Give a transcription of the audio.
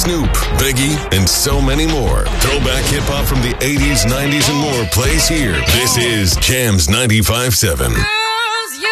Snoop, Biggie, and so many more. Throwback hip-hop from the 80s, 90s, and more plays here. This is Jams 95.7.